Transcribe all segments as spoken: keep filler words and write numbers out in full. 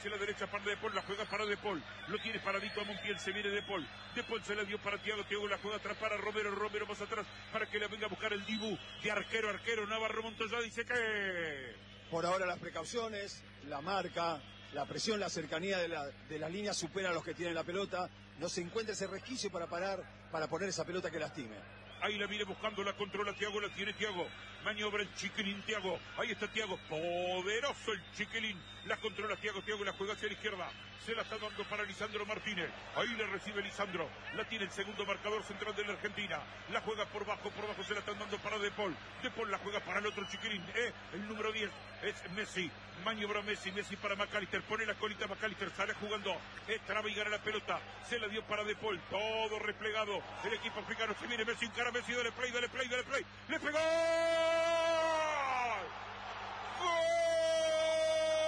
hacia la derecha para De Paul, la juega para De Paul, lo tiene paradito a Montiel, se viene De Paul, De Paul se la dio para Thiago, Thiago la juega atrás para Romero, Romero más atrás para que le venga a buscar el Dibu de arquero, arquero, Navarro Montoya dice que... Por ahora las precauciones, la marca, la presión, la cercanía de la, de la línea supera a los que tienen la pelota, no se encuentra ese resquicio para parar, para poner esa pelota que lastime. Ahí la viene buscando, la controla Thiago, la tiene Thiago. Maniobra el Chiquilín, Thiago. Ahí está Thiago, poderoso el Chiquilín. La controla Thiago, Thiago la juega hacia la izquierda. Se la está dando para Lisandro Martínez. Ahí le recibe Lisandro. La tiene el segundo marcador central de la Argentina. La juega por bajo, por bajo se la están dando para De Paul. De Paul la juega para el otro Chiquilín. Eh, el número diez es Messi. Maniobra Messi, Messi para McAllister. Pone la colita McAllister, sale jugando. Eh, traba y gana la pelota. Se la dio para De Paul. Todo replegado. El equipo africano se viene Messi, encara Messi, dale play, dale play, dale play. ¡Le pegó! ¡Gol!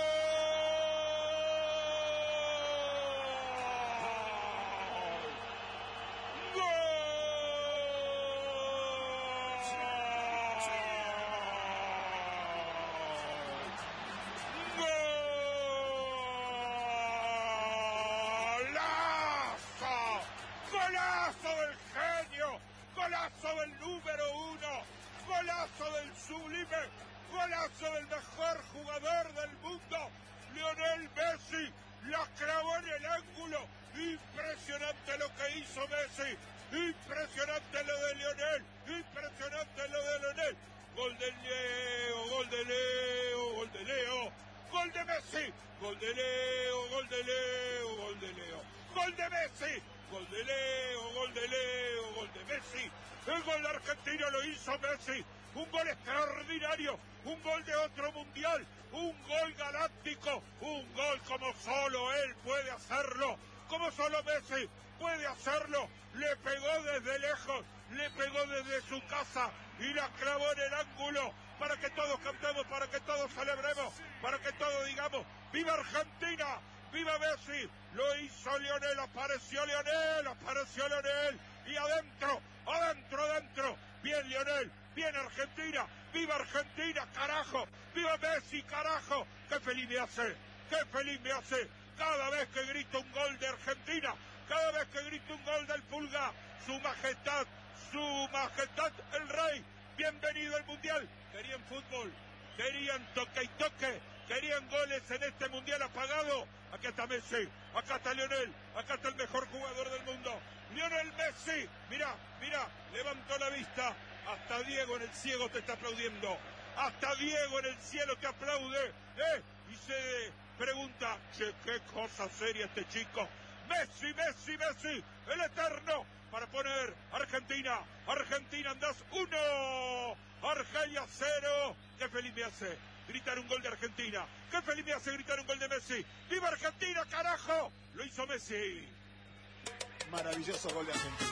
Golazo del número uno, golazo del sublime, golazo del mejor jugador del mundo, Lionel Messi, la clavó en el ángulo, impresionante lo que hizo Messi, impresionante lo de Lionel, impresionante lo de Lionel, gol de Leo, gol de Leo, gol de Leo, gol de Messi, gol de Leo, gol de Leo, gol de Leo, gol de Messi. Gol de Leo, gol de Leo, gol de Messi. El gol de Argentina lo hizo Messi. Un gol extraordinario, un gol de otro mundial, un gol galáctico, un gol como solo él puede hacerlo, como solo Messi puede hacerlo. Le pegó desde lejos, le pegó desde su casa y la clavó en el ángulo para que todos cantemos, para que todos celebremos, para que todos digamos ¡viva Argentina! ¡Viva Messi! Lo hizo Lionel, apareció Lionel, apareció Lionel. Y adentro, adentro, adentro. Bien Lionel, bien Argentina. ¡Viva Argentina, carajo! ¡Viva Messi, carajo! ¡Qué feliz me hace! ¡Qué feliz me hace! Cada vez que grito un gol de Argentina, cada vez que grito un gol del Pulga, su majestad, su majestad el rey, bienvenido al mundial. Querían fútbol, querían toque y toque, querían goles en este mundial apagado. Acá está Messi, acá está Lionel, acá está el mejor jugador del mundo, Lionel Messi. Mirá, mirá, levantó la vista, hasta Diego en el cielo te está aplaudiendo, hasta Diego en el cielo te aplaude, ¿eh? Y se pregunta, che, qué cosa seria este chico. Messi, Messi, Messi, el eterno, para poner Argentina, Argentina andás uno, Argelia cero. Qué feliz me hace gritar un gol de Argentina, qué feliz me hace gritar un gol de Messi. ¡Viva Argentina, carajo! Lo hizo Messi. Maravilloso gol de Argentina.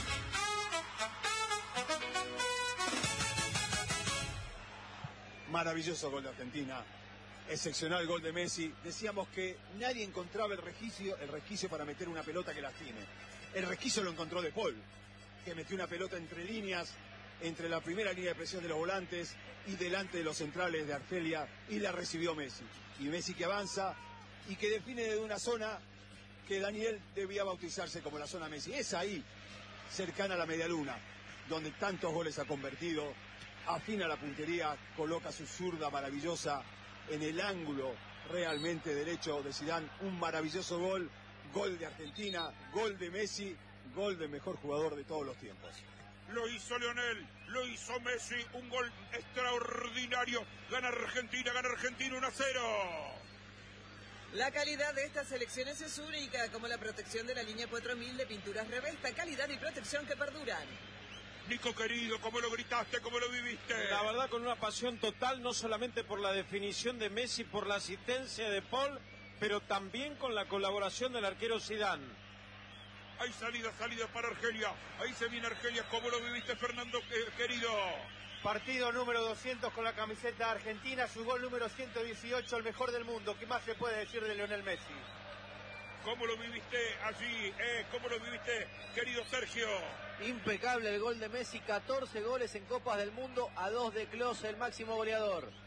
Maravilloso gol de Argentina. Excepcional gol de Messi. Decíamos que nadie encontraba el resquicio, el resquicio para meter una pelota que lastime. El resquicio lo encontró De Paul, que metió una pelota entre líneas, entre la primera línea de presión de los volantes y delante de los centrales de Argelia, y la recibió Messi. Y Messi que avanza y que define de una zona que Daniel debía bautizarse como la zona Messi. Es ahí, cercana a la medialuna, donde tantos goles ha convertido, afina la puntería, coloca su zurda maravillosa en el ángulo realmente derecho de Zidane. Un maravilloso gol, gol de Argentina, gol de Messi, gol del mejor jugador de todos los tiempos. Lo hizo Lionel, lo hizo Messi, un gol extraordinario. Gana Argentina, gana Argentina uno a cero. La calidad de estas selecciones es única, como la protección de la línea cuatro mil de Pinturas Revesta, calidad y protección que perduran. Nico querido, ¿cómo lo gritaste? ¿Cómo lo viviste? La verdad, con una pasión total, no solamente por la definición de Messi, por la asistencia de Paul, pero también con la colaboración del arquero Zidane. Hay salida, salida para Argelia. Ahí se viene Argelia. ¿Cómo lo viviste, Fernando, querido? Partido número doscientos con la camiseta argentina, su gol número ciento dieciocho, el mejor del mundo. ¿Qué más se puede decir de Lionel Messi? ¿Cómo lo viviste allí? Eh? ¿Cómo lo viviste, querido Sergio? Impecable el gol de Messi, catorce goles en Copas del Mundo, a dos de Klose, el máximo goleador.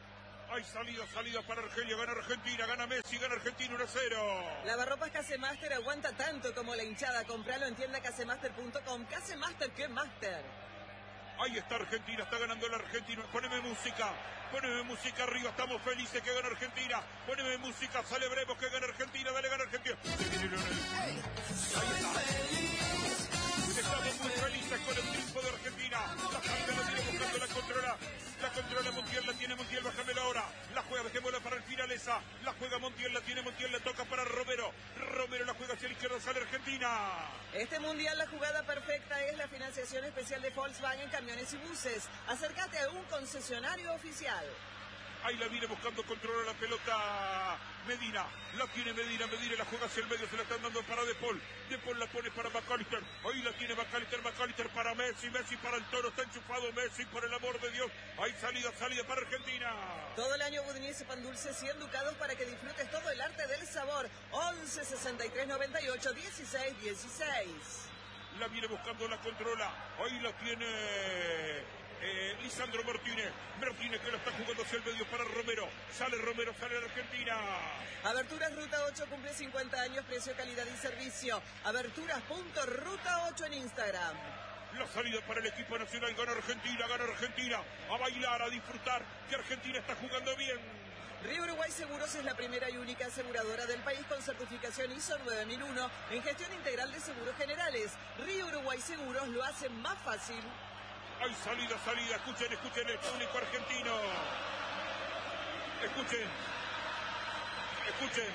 Hay salida, salida para Argelia, gana Argentina, gana Messi, gana Argentina uno a cero. Lavarropas Casemaster aguanta tanto como la hinchada. Compralo en tienda casemaster punto com. Casemaster, ¿qué master? Ahí está Argentina, está ganando la Argentina. Poneme música, poneme música arriba, estamos felices que gana Argentina. Poneme música, celebremos que gana Argentina, dale, gana Argentina. Ahí está. Estamos muy felices con el triunfo de Argentina. La salida la viene buscando, la controla. La controla Montiel, la tiene Montiel, bájamela ahora. La juega, dejémosla para el final esa. La juega Montiel, la tiene Montiel, la toca para Romero. Romero la juega hacia la izquierda, sale Argentina. Este mundial la jugada perfecta es la financiación especial de Volkswagen Camiones y Buses. Acércate a un concesionario oficial. Ahí la viene buscando, controla la pelota Medina. La tiene Medina, Medina la juega hacia el medio, se la están dando para De Paul. De Paul la pone para McAllister. Ahí la tiene McAllister, McAllister para Messi, Messi para el Toro. Está enchufado Messi, por el amor de Dios. Hay salida, salida para Argentina. Todo el año Budinese Pan Dulce, cien ducados para que disfrutes todo el arte del sabor. once sesenta y tres noventa y ocho dieciséis dieciséis. La viene buscando, la controla. Ahí la tiene... Eh, Lisandro Martínez, Martínez que lo está jugando hacia el medio para Romero, sale Romero, sale la Argentina. Aberturas Ruta ocho cumple cincuenta años, precio, calidad y servicio. Aberturas punto ruta ocho en Instagram. La salida para el equipo nacional, gana Argentina, gana Argentina, a bailar, a disfrutar, que Argentina está jugando bien. Río Uruguay Seguros es la primera y única aseguradora del país con certificación I S O nueve mil uno en gestión integral de seguros generales. Río Uruguay Seguros lo hace más fácil. Hay salida, salida, escuchen, escuchen el público argentino. Escuchen, escuchen.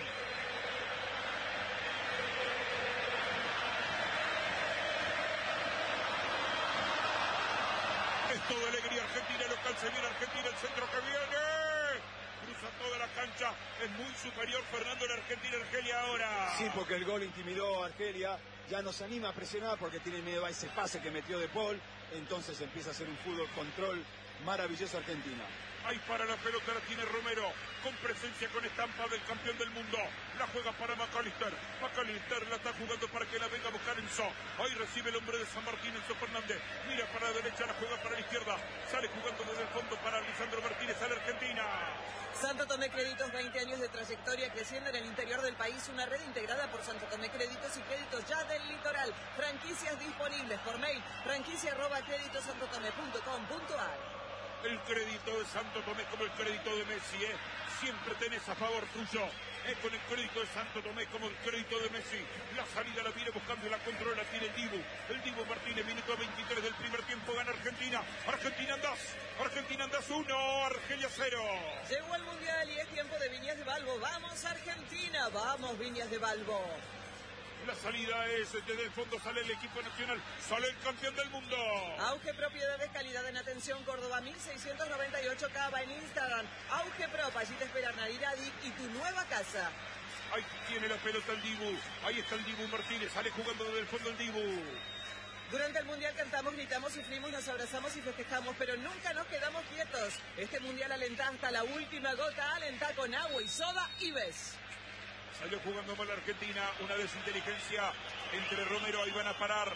Es toda alegría Argentina, local se viene Argentina, el centro que viene. Cruza toda la cancha, es muy superior Fernando en Argentina, Argelia ahora. Sí, porque el gol intimidó a Argelia, ya nos anima a presionar porque tiene miedo a ese pase que metió De Paul. Entonces empieza a hacer un fútbol control maravilloso Argentina. Ahí para la pelota la tiene Romero, con presencia, con estampa del campeón del mundo. La juega para McAllister. McAllister la está jugando para que la venga a buscar Enzo. Ahí recibe el hombre de San Martín, Enzo Fernández. Mira para la derecha, la juega para la izquierda. Sale jugando desde el fondo para Lisandro Martínez, sale Argentina. Santo Tomé Créditos, veinte años de trayectoria creciendo en el interior del país. Una red integrada por Santo Tomé Créditos y Créditos ya del litoral. Franquicias disponibles por mail, franquicia arroba créditosantotome punto com punto ar. El crédito de Santo Tomé como el crédito de Messi, ¿eh? Siempre tenés a favor tuyo. Es con el crédito de Santo Tomé como el crédito de Messi. La salida la viene buscando y la controla, tiene el Dibu. El Dibu Martínez, minuto veintitrés del primer tiempo, gana Argentina. Argentina andás, Argentina andás uno, Argelia cero. Llegó el Mundial y es tiempo de Viñas de Balbo. ¡Vamos Argentina! ¡Vamos Viñas de Balbo! La salida es desde el fondo, sale el equipo nacional, sale el campeón del mundo. Auge Propiedades, calidad en atención, Córdoba mil seiscientos noventa y ocho, Cava en Instagram. Auge Prop, allí te espera Nadiradi y tu nueva casa. Ahí tiene la pelota el Dibu, ahí está el Dibu Martínez, sale jugando desde el fondo el Dibu. Durante el Mundial cantamos, gritamos, sufrimos, nos abrazamos y festejamos, pero nunca nos quedamos quietos. Este Mundial alenta hasta la última gota, alenta con agua y soda y ves. Salió jugando mal Argentina, una desinteligencia entre Romero, ahí van a parar.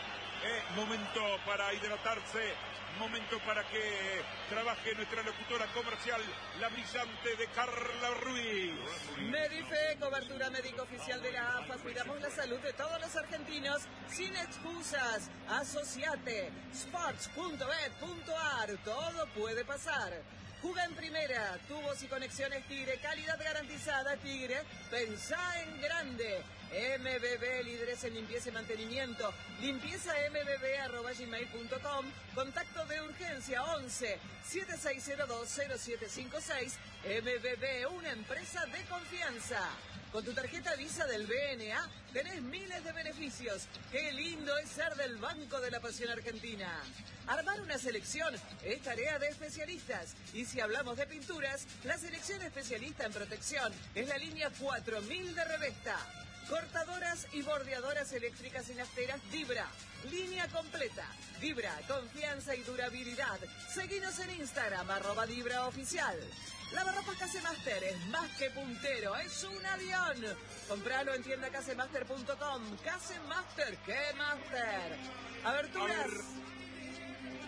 Eh, momento para hidratarse, momento para que trabaje nuestra locutora comercial, la brillante de Carla Ruiz. Medife, cobertura médica oficial de la A F A, cuidamos la salud de todos los argentinos sin excusas. Asociate, sports punto bet punto ar, todo puede pasar. Juga en primera, tubos y conexiones Tigre, calidad garantizada Tigre, pensá en grande. M B B, líderes en limpieza y mantenimiento, limpieza m b b arroba gmail punto com, contacto de urgencia once, siete seis cero dos, cero siete cinco seis, M B B, una empresa de confianza. Con tu tarjeta Visa del B N A tenés miles de beneficios. ¡Qué lindo es ser del Banco de la Pasión Argentina! Armar una selección es tarea de especialistas. Y si hablamos de pinturas, la selección especialista en protección es la línea cuatro mil de Revesta. Cortadoras y bordeadoras eléctricas y nafteras Vibra. Línea completa. Vibra, confianza y durabilidad. Seguinos en Instagram, arroba Vibra Oficial. Lavarropas Casemaster es más que puntero, es un avión. Compralo en tienda casemaster punto com. Casemaster, ¿qué master? Aberturas.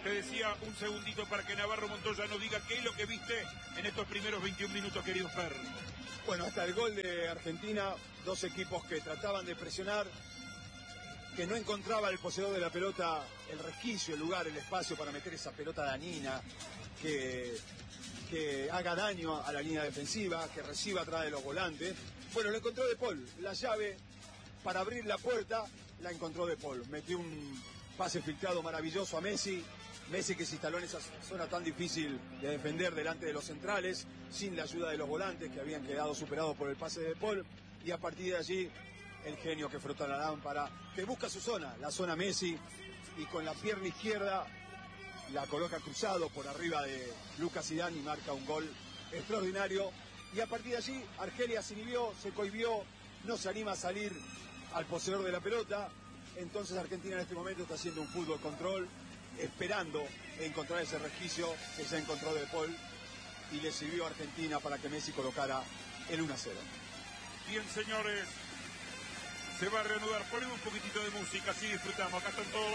Te decía un segundito para que Navarro Montoya nos diga qué es lo que viste en estos primeros veintiún minutos, querido Fer. Bueno, hasta el gol de Argentina, dos equipos que trataban de presionar, que no encontraba el poseedor de la pelota el resquicio, el lugar, el espacio para meter esa pelota dañina, que, que haga daño a la línea defensiva, que reciba atrás de los volantes. Bueno, lo encontró De Paul, la llave para abrir la puerta la encontró De Paul. Metió un pase filtrado maravilloso a Messi, Messi que se instaló en esa zona tan difícil de defender delante de los centrales, sin la ayuda de los volantes que habían quedado superados por el pase de De Paul, y a partir de allí el genio que frota la lámpara, que busca su zona, la zona Messi, y con la pierna izquierda la coloca cruzado por arriba de Lucas Zidane y marca un gol extraordinario. Y a partir de allí Argelia se inhibió, se cohibió, no se anima a salir al poseedor de la pelota. Entonces Argentina en este momento está haciendo un fútbol control, esperando encontrar ese resquicio que ya encontró De Paul, y le sirvió a Argentina para que Messi colocara el uno a cero. Bien, señores, se va a reanudar. Ponemos un poquitito de música, así disfrutamos. Acá están todos